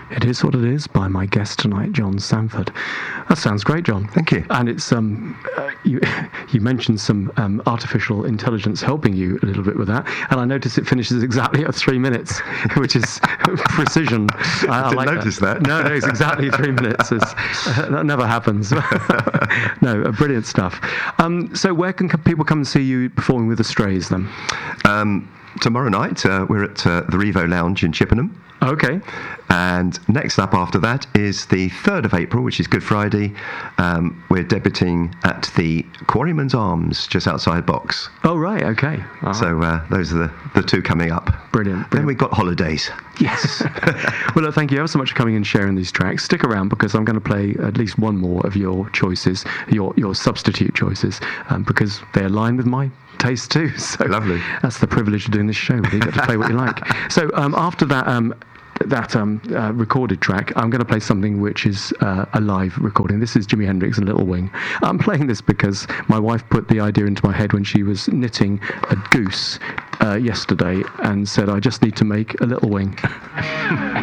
It Is What It Is by my guest tonight, John Sanford. That sounds great, John. Thank you. And it's you mentioned some artificial intelligence helping you a little bit with that, and I noticed it finishes exactly at 3 minutes, which is precision. I didn't notice that. No, it's exactly 3 minutes. That never happens. No, brilliant stuff. So where can people come and see you performing with the Strays then? Tomorrow night, we're at the Revo Lounge in Chippenham. Okay. And next up after that is the 3rd of April, which is Good Friday. We're debuting at the Quarryman's Arms, just outside Box. Oh, right, okay. Uh-huh. So those are the two coming up. Brilliant. Then we've got holidays. Yes. Well, look, thank you ever so much for coming and sharing these tracks. Stick around because I'm going to play at least one more of your choices, your substitute choices, because they align with my taste too. So lovely. That's the privilege of doing this show. You get to play what you like. So after that recorded track, I'm going to play something which is a live recording. This is Jimi Hendrix and Little Wing. I'm playing this because my wife put the idea into my head when she was knitting a goose yesterday and said, I just need to make a little wing.